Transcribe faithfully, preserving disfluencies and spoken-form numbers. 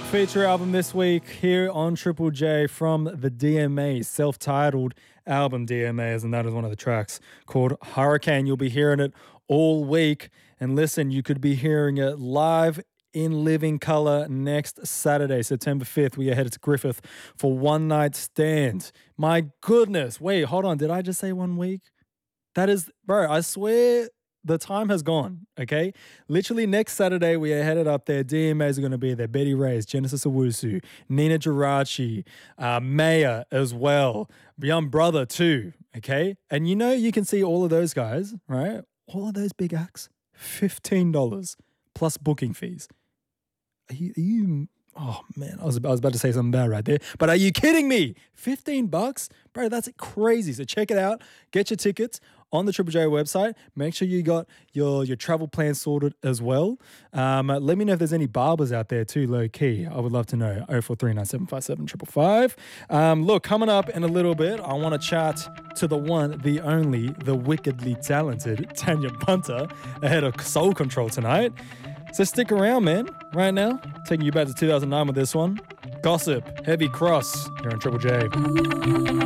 feature album this week here on Triple J from the D M A, self-titled album D M As, and that is one of the tracks called Hurricane. You'll be hearing it all week. And listen, you could be hearing it live in living color next Saturday, September fifth. We are headed to Griffith for One Night Stand. My goodness. Wait, hold on. Did I just say one week? That is, bro, I swear the time has gone, okay? Literally next Saturday, we are headed up there. D M As are going to be there. Betty Reyes, Genesis Owusu, Nina Geraci, uh, Maya as well. Young Brother too, okay? And you know you can see all of those guys, right? All of those big acts, fifteen dollars plus booking fees. Are you, are you oh man, I was, I was about to say something bad right there. But are you kidding me? fifteen bucks? Bro, that's crazy. So check it out. Get your tickets on the Triple J website. Make sure you got your, your travel plan sorted as well. Um, let me know if there's any barbers out there too, low key. I would love to know. oh four three nine seven five seven five five. Um, look, coming up in a little bit, I want to chat to the one, the only, the wickedly talented Tanya Bunter ahead of Soul Control tonight. So stick around, man. Right now, taking you back to two thousand nine with this one. Gossip, Heavy Cross, here on Triple J.